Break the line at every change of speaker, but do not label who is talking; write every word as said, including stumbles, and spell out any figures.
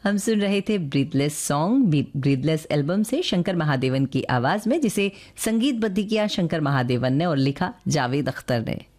हम सुन रहे थे ब्रीथलेस सॉन्ग ब्रीथलेस एल्बम से शंकर महादेवन की आवाज में, जिसे संगीतबद्ध किया शंकर महादेवन ने और लिखा जावेद अख्तर ने।